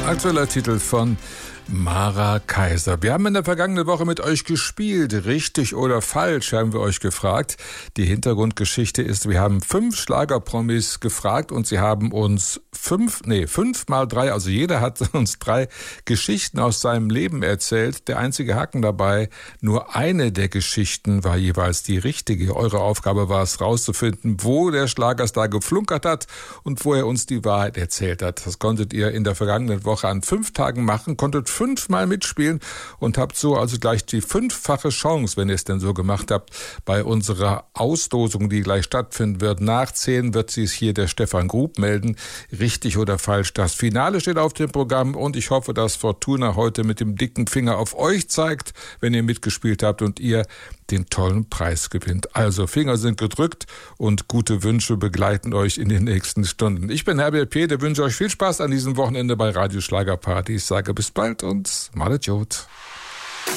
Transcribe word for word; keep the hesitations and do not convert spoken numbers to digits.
Aktueller Titel von Mara Kaiser. Wir haben in der vergangenen Woche mit euch gespielt. Richtig oder falsch, haben wir euch gefragt. Die Hintergrundgeschichte ist, wir haben fünf Schlagerpromis gefragt und sie haben uns fünf, nee, fünf mal drei, also jeder hat uns drei Geschichten aus seinem Leben erzählt. Der einzige Haken dabei, nur eine der Geschichten war jeweils die richtige. Eure Aufgabe war es, rauszufinden, wo der Schlagerstar geflunkert hat und wo er uns die Wahrheit erzählt hat. Das konntet ihr in der vergangenen Woche an fünf Tagen machen, konntet fünfmal mitspielen und habt so also gleich die fünffache Chance, wenn ihr es denn so gemacht habt, bei unserer Auslosung, die gleich stattfinden wird. Nach zehn wird sich hier der Stefan Grub melden. Richtig oder falsch, das Finale steht auf dem Programm und ich hoffe, dass Fortuna heute mit dem dicken Finger auf euch zeigt, wenn ihr mitgespielt habt und ihr den tollen Preis gewinnt. Also Finger sind gedrückt und gute Wünsche begleiten euch in den nächsten Stunden. Ich bin Herbert Peter, wünsche euch viel Spaß an diesem Wochenende bei Radio Schlagerparty. Ich sage bis bald und malet Jod.